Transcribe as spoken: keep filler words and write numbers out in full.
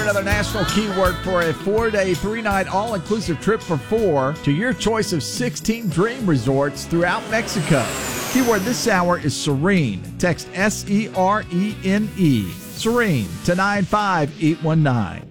Another national keyword for a four-day, three-night, all-inclusive trip for four to your choice of sixteen dream resorts throughout Mexico. Keyword this hour is serene. Text S E R E N E, serene, to nine five eight one nine.